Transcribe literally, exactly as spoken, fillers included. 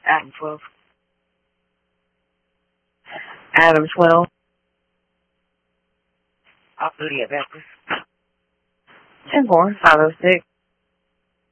Adam twelve. Adam twelve. I'll do that backwards. ten four, five oh six.